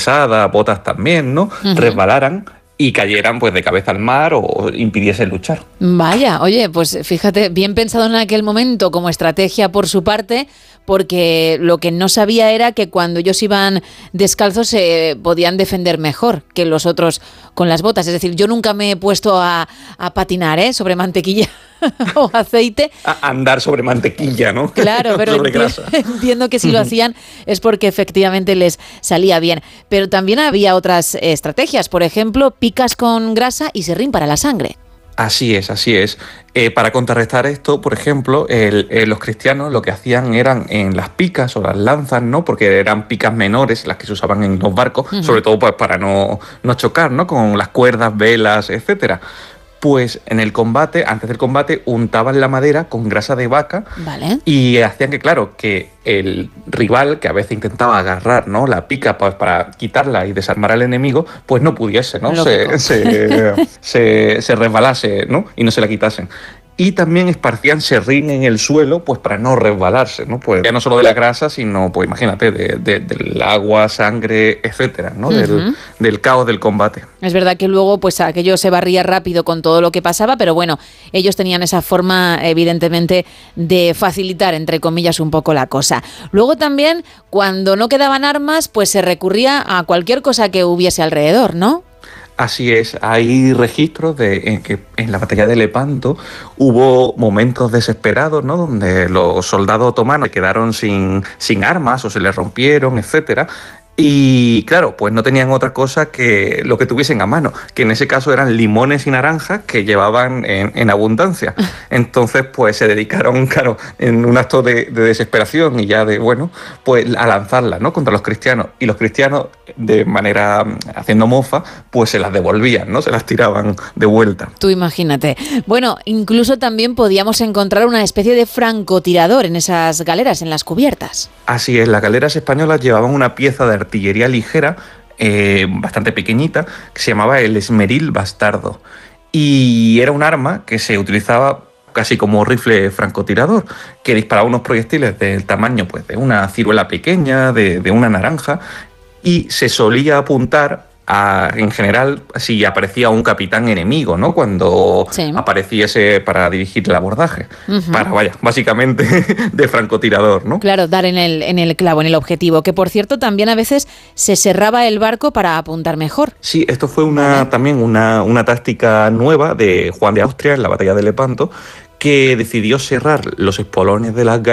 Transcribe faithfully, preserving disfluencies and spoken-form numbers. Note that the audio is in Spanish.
pesadas, botas también, ¿no? Uh-huh. Resbalaran y cayeran pues de cabeza al mar o impidiesen luchar. Vaya, oye, pues fíjate, bien pensado en aquel momento como estrategia por su parte, porque lo que no sabía era que cuando ellos iban descalzos se podían defender mejor que los otros con las botas. Es decir, yo nunca me he puesto a, a patinar, ¿eh? Sobre mantequilla o aceite. A andar sobre mantequilla, ¿no? Claro, pero enti- entiendo que si lo hacían es porque efectivamente les salía bien. Pero también había otras estrategias, por ejemplo, picas con grasa y serrín para la sangre. Así es, así es. Eh, para contrarrestar esto, por ejemplo, el, el, los cristianos lo que hacían eran en las picas o las lanzas, ¿no? Porque eran picas menores las que se usaban en los barcos, uh-huh. sobre todo pues para no, no chocar, ¿no? Con las cuerdas, velas, etcétera. Pues en el combate, antes del combate, untaban la madera con grasa de vaca, vale. Y hacían que, claro, que el rival, que a veces intentaba agarrar, ¿no? la pica pues, para quitarla y desarmar al enemigo, pues no pudiese, ¿no? Se, se, se, se resbalase, ¿no? Y no se la quitasen. Y también esparcían serrín en el suelo, pues para no resbalarse, ¿no? Pues ya no solo de la grasa, sino, pues imagínate, de, de, del agua, sangre, etcétera, ¿no? Uh-huh. Del, del caos del combate. Es verdad que luego, pues aquello se barría rápido con todo lo que pasaba, pero bueno, ellos tenían esa forma, evidentemente, de facilitar, entre comillas, un poco la cosa. Luego también, cuando no quedaban armas, pues se recurría a cualquier cosa que hubiese alrededor, ¿no? Así es, hay registros de en que en la batalla de Lepanto hubo momentos desesperados, ¿no? Donde los soldados otomanos quedaron sin, sin armas o se les rompieron, etcétera. Y claro, pues no tenían otra cosa que lo que tuviesen a mano, que en ese caso eran limones y naranjas que llevaban en, en abundancia. Entonces, pues se dedicaron, claro, en un acto de, de desesperación y ya de, bueno, pues a lanzarlas, ¿no? Contra los cristianos. Y los cristianos, de manera haciendo mofa, pues se las devolvían, ¿no? Se las tiraban de vuelta. Tú imagínate. Bueno, incluso también podíamos encontrar una especie de francotirador en esas galeras, en las cubiertas. Así es, las galeras españolas llevaban una pieza de artillería ligera, eh, bastante pequeñita, que se llamaba el esmeril bastardo. Y era un arma que se utilizaba casi como rifle francotirador, que disparaba unos proyectiles del tamaño pues, de una ciruela pequeña, de, de una naranja, y se solía apuntar a, en general, si aparecía un capitán enemigo, ¿no? Cuando sí. apareciese para dirigir el abordaje. Uh-huh. Para, vaya, básicamente de francotirador, ¿no? Claro, dar en el, en el clavo, en el objetivo. Que, por cierto, también a veces se cerraba el barco para apuntar mejor. Sí, esto fue una vale. también una, una táctica nueva de Juan de Austria en la batalla de Lepanto, que decidió cerrar los espolones de las